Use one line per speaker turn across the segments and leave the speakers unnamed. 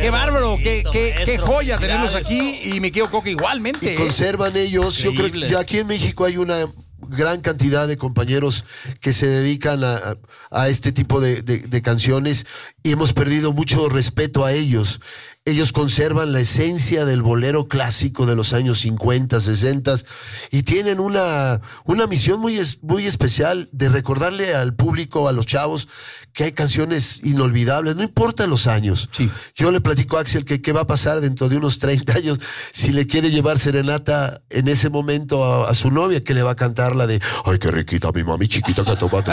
qué bárbaro, qué
maestro,
joya tenerlos
felicidades.
aquí y mi querido Coca igualmente.
Y conservan ellos, yo creo que aquí en México hay una gran cantidad de compañeros que se dedican a este tipo de canciones y hemos perdido mucho respeto a ellos. Ellos conservan la esencia del bolero clásico de los años 50, 60 y tienen una misión muy especial de recordarle al público, a los chavos, que hay canciones inolvidables, no importa los años.
Sí.
Yo le platico a Axel que qué va a pasar dentro de unos 30 años si le quiere llevar serenata en ese momento a su novia, que le va a cantar la de ay, qué riquita mi mami chiquita que tomate.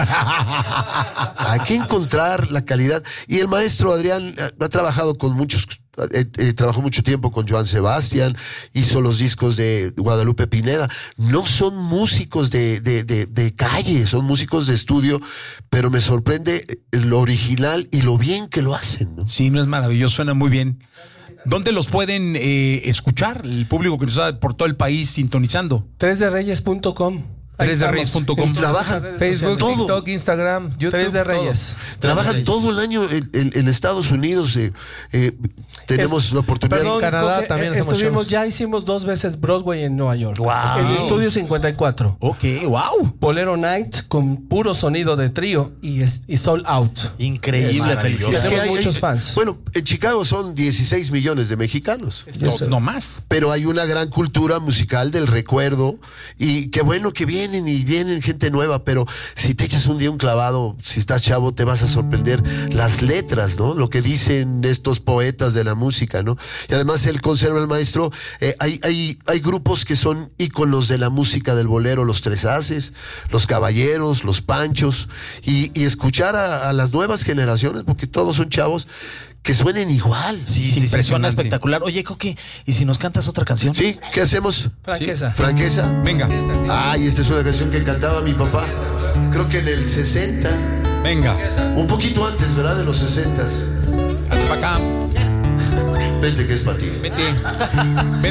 Hay que encontrar la calidad. Y el maestro Adrián ha trabajado con muchos. Trabajó mucho tiempo con Joan Sebastián, hizo los discos de Guadalupe Pineda. No son músicos de calle, son músicos de estudio, pero me sorprende lo original y lo bien que lo hacen, ¿no?
Sí, no es maravilloso, suena muy bien. ¿Dónde los pueden escuchar el público que nos está por todo el país sintonizando?
3derreyes.com.
3derreyes.com.
Trabajan
Facebook,
todo.
TikTok, Instagram, YouTube,
3 de Reyes.
Trabajan todo el año en Estados Unidos. Tenemos la oportunidad.
Perdón,
Canadá
Coque,
también hacemos shows.
ya hicimos 2 veces Broadway en Nueva York.
Wow.
En Estudio 54.
Ok, wow.
Bolero Night con puro sonido de trío y Sold Out.
Increíble, felicidades.
Tenemos muchos fans.
Bueno, en Chicago son 16 millones de mexicanos.
No más.
Pero hay una gran cultura musical del recuerdo y qué bueno que vienen gente nueva, pero si te echas un día un clavado, si estás chavo, te vas a sorprender las letras, ¿no? Lo que dicen estos poetas de la música, ¿no? Y además él conserva, el maestro, hay grupos que son íconos de la música del bolero, los Tres Haces, los Caballeros, los Panchos, y escuchar a las nuevas generaciones, porque todos son chavos, que suenen igual.
Sí, suena espectacular. Oye, Coque, ¿y si nos cantas otra canción?
Sí, ¿qué hacemos?
Franqueza.
Franqueza.
Venga,
Ay, esta es una canción que cantaba mi papá, creo que en el 60,
venga.
un poquito antes, ¿verdad? De los 60.
Hazte para acá.
Vente que es para ti.
Vente.